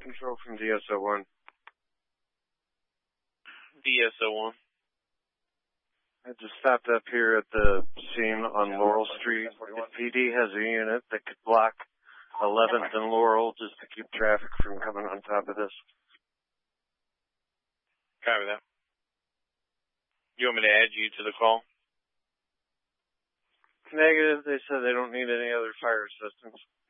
Control from DSO1. DSO1. I just stopped up here at the scene on Laurel Street. If PD has a unit that could block 11th and Laurel just to keep traffic from coming on top of this. Copy that. You want me to add you to the call? Negative. They said they don't need any other fire assistance.